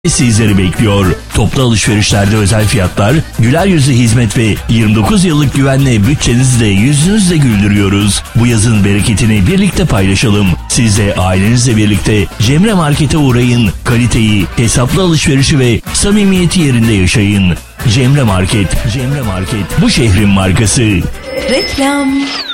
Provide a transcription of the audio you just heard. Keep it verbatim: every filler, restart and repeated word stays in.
sizleri bekliyor. Toplu alışverişlerde özel fiyatlar, güler yüzlü hizmet ve yirmi dokuz yıllık güvenle bütçenizle yüzünüzle güldürüyoruz. Bu yazın bereketini birlikte paylaşalım. Siz de ailenizle birlikte Cemre Market'e uğrayın. Kaliteyi, hesaplı alışverişi ve samimiyeti yerinde yaşayın. Cemre Market, Cemre Market bu şehrin markası. Reklam.